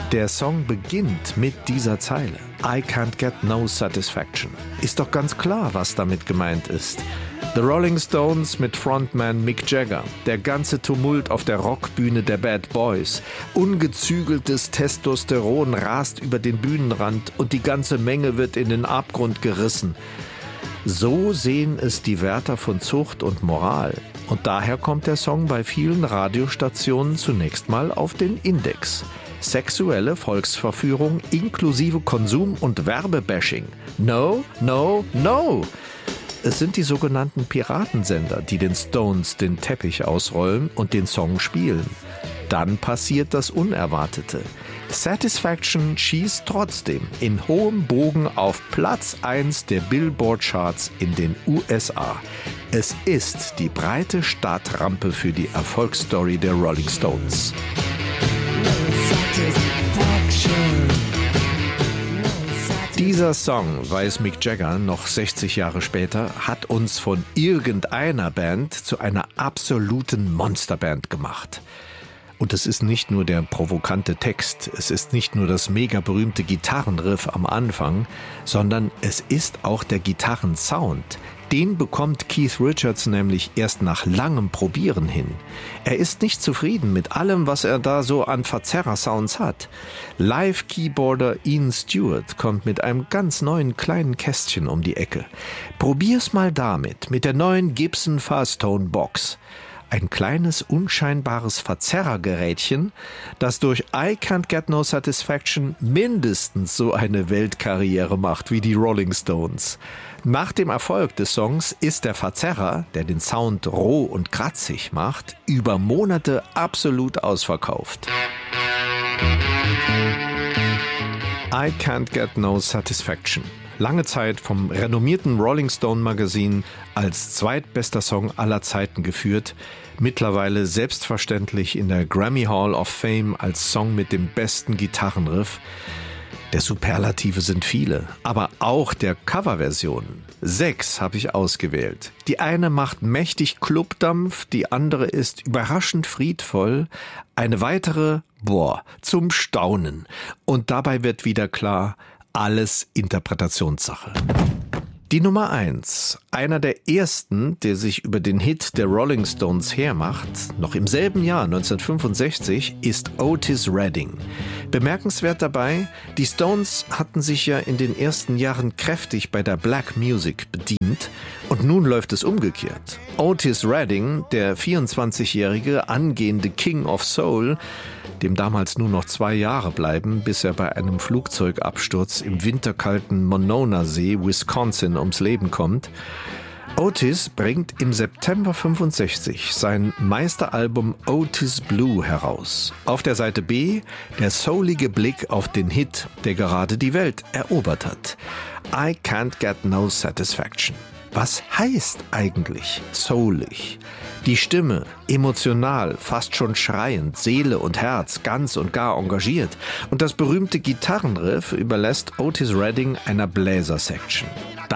Der Song beginnt mit dieser Zeile. I can't get no satisfaction. Ist doch ganz klar, was damit gemeint ist. The Rolling Stones mit Frontman Mick Jagger. Der ganze Tumult auf der Rockbühne der Bad Boys. Ungezügeltes Testosteron rast über den Bühnenrand und die ganze Menge wird in den Abgrund gerissen. So sehen es die Wärter von Zucht und Moral. Und daher kommt der Song bei vielen Radiostationen zunächst mal auf den Index. Sexuelle Volksverführung inklusive Konsum- und Werbebashing. No, no, no! Es sind die sogenannten Piratensender, die den Stones den Teppich ausrollen und den Song spielen. Dann passiert das Unerwartete. Satisfaction schießt trotzdem in hohem Bogen auf Platz 1 der Billboard-Charts in den USA. Es ist die breite Startrampe für die Erfolgsstory der Rolling Stones. Dieser Song, weiß Mick Jagger noch 60 Jahre später, hat uns von irgendeiner Band zu einer absoluten Monsterband gemacht. Und es ist nicht nur der provokante Text, es ist nicht nur das mega berühmte Gitarrenriff am Anfang, sondern es ist auch der Gitarrensound. Den bekommt Keith Richards nämlich erst nach langem Probieren hin. Er ist nicht zufrieden mit allem, was er da so an Verzerrer-Sounds hat. Live-Keyboarder Ian Stewart kommt mit einem ganz neuen kleinen Kästchen um die Ecke. Probier's mal damit, mit der neuen Gibson Fastone Box. Ein kleines, unscheinbares Verzerrergerätchen, das durch I Can't Get No Satisfaction mindestens so eine Weltkarriere macht wie die Rolling Stones. Nach dem Erfolg des Songs ist der Verzerrer, der den Sound roh und kratzig macht, über Monate absolut ausverkauft. I Can't Get No Satisfaction. Lange Zeit vom renommierten Rolling Stone Magazin als zweitbester Song aller Zeiten geführt, mittlerweile selbstverständlich in der Grammy Hall of Fame als Song mit dem besten Gitarrenriff. Der Superlative sind viele, aber auch der Coverversion. 6 habe ich ausgewählt. Die eine macht mächtig Clubdampf, die andere ist überraschend friedvoll, eine weitere, zum Staunen. Und dabei wird wieder klar, alles Interpretationssache. Die Nummer 1, einer der ersten, der sich über den Hit der Rolling Stones hermacht, noch im selben Jahr 1965, ist Otis Redding. Bemerkenswert dabei, die Stones hatten sich ja in den ersten Jahren kräftig bei der Black Music bedient und nun läuft es umgekehrt. Otis Redding, der 24-jährige angehende King of Soul, dem damals nur noch 2 Jahre bleiben, bis er bei einem Flugzeugabsturz im winterkalten Monona-See, Wisconsin, ums Leben kommt. Otis bringt im September 65 sein Meisteralbum Otis Blue heraus. Auf der Seite B der soulige Blick auf den Hit, der gerade die Welt erobert hat. I Can't Get No Satisfaction. Was heißt eigentlich soulig? Die Stimme, emotional, fast schon schreiend, Seele und Herz ganz und gar engagiert. Und das berühmte Gitarrenriff überlässt Otis Redding einer Bläsersection.